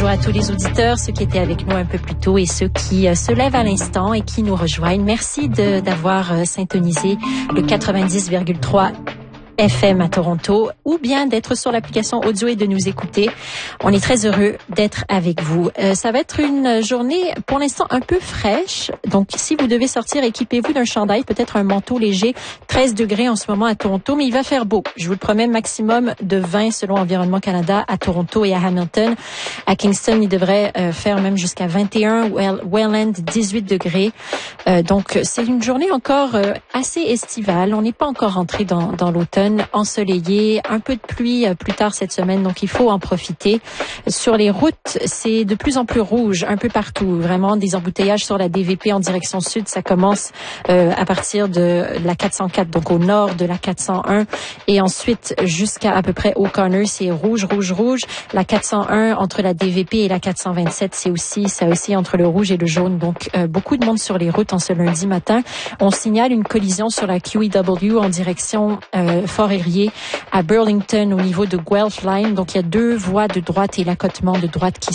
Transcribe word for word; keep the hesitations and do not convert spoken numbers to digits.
Bonjour à tous les auditeurs, ceux qui étaient avec nous un peu plus tôt et ceux qui euh, se lèvent à l'instant et qui nous rejoignent. Merci de, d'avoir euh, syntonisé le quatre-vingt-dix virgule trois F M à Toronto ou bien d'être sur l'application audio et de nous écouter. On est très heureux d'être avec vous. Euh, ça va être une journée pour l'instant un peu fraîche. Donc si vous devez sortir, équipez-vous d'un chandail, peut-être un manteau léger. treize degrés en ce moment à Toronto, mais il va faire beau. Je vous le promets, maximum de vingt selon Environnement Canada à Toronto et à Hamilton. À Kingston, il devrait euh, faire même jusqu'à vingt et un. Welland, dix-huit degrés. Euh, donc c'est une journée encore euh, assez estivale. On n'est pas encore rentré dans, dans l'automne. Ensoleillé, un peu de pluie plus tard cette semaine, donc il faut en profiter. Sur les routes, c'est de plus en plus rouge un peu partout. Vraiment des embouteillages sur la D V P en direction sud. Ça commence euh, à partir de la quatre cent quatre, donc au nord de la quatre cent un, et ensuite jusqu'à à peu près O'Connor, c'est rouge, rouge, rouge. La quatre cent un entre la D V P et la quatre cent vingt-sept, c'est aussi ça aussi entre le rouge et le jaune. Donc euh, beaucoup de monde sur les routes en ce lundi matin. On signale une collision sur la Q E W en direction euh, Fort-Erie à Burlington au niveau de Guelph Line. Donc, il y a deux voies de droite et l'accotement de droite qui